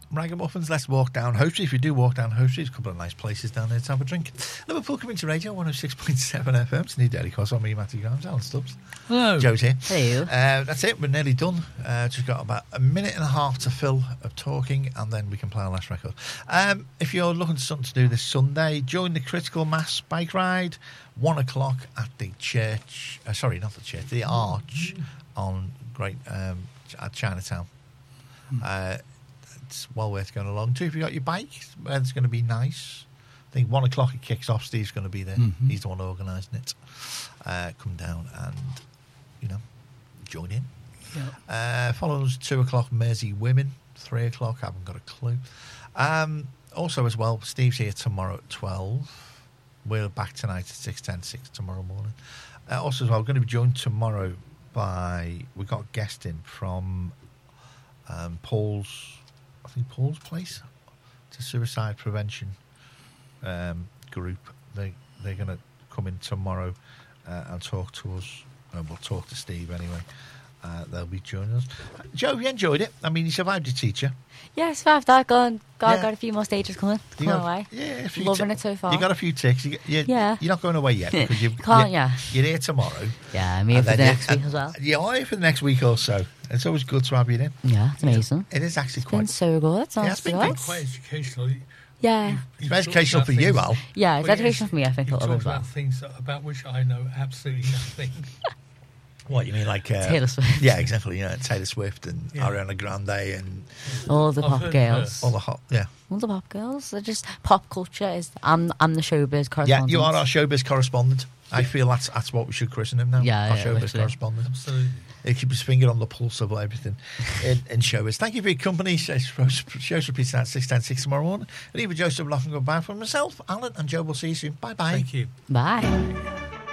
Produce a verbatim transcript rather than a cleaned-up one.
Ragamuffins, let's walk down Hoe Street. If you do walk down Hoe Street, there's a couple of nice places down there to have a drink. Liverpool coming to radio, one oh six point seven F M. It's New Daily Cross on me, Matthew Grimes, Alan Stubbs. Hello. Joe's here. Hello. Uh, that's it, we're nearly done. Uh, just got about a minute and a half to fill of talking, and then we can play our last record. Um, if you're looking for something to do this Sunday, join the Critical Mass bike ride, one o'clock at the church, uh, sorry, not the church, the Arch on Great um, at Chinatown. Uh, it's well worth going along to. If you got your bike, it's going to be nice. I think one o'clock it kicks off. Steve's going to be there. Mm-hmm. He's the one organising it. Uh, come down and, you know, join in. Yep. Uh, follow us two o'clock, Mersey Women. Three o'clock, haven't got a clue. Um, also, as well, Steve's here tomorrow at twelve. We're back tonight at six ten, six tomorrow morning. Uh, also, as well, we're going to be joined tomorrow by, we got a guest in from um, Paul's, I think Paul's Place. It's a suicide prevention um, group. They, they're going to come in tomorrow uh, and talk to us. Uh, we'll talk to Steve anyway. Uh, they'll be joining us. Joe, you enjoyed it. I mean, you survived your teacher. Yeah, survived that. Got, got, Yeah. got a few more stages coming, You coming got- away. Yeah, a few Loving ti- it so far. You got a few ticks. You, you, Yeah. You're not going away yet because you've, Can't, you, yeah. you're here tomorrow. Yeah, I'm here And for the then you- next week and as well. You are here for the next week or so. It's always good to have you in. Yeah, it's amazing. It is actually It's been quite. so good. It's Yeah, yeah, it's been It's quite educational. You- Yeah. you've It's talked educational about for you, things- Al. Yeah, it's Well, educational yes, for me, I think, a you've little bit talked as well. about things about which I know absolutely nothing. What you mean, like uh, Taylor Swift. Yeah, exactly. Yeah, Taylor Swift and Yeah. Ariana Grande and All the I've pop heard of girls. all the hot. Yeah, All the pop girls. They're just pop culture. Is I'm I'm the showbiz yeah. correspondent. You are our showbiz correspondent. I feel that's that's what we should christen him now. Yeah, our yeah, showbiz literally. correspondent. Absolutely. He keeps his finger on the pulse of everything in, in showbiz. Thank you for your company. Show's repeated at six ten six tomorrow morning. And even Joseph Loughlin goodbye from myself, Alan, and Joe. We'll see you soon. Bye bye. Thank you. Bye.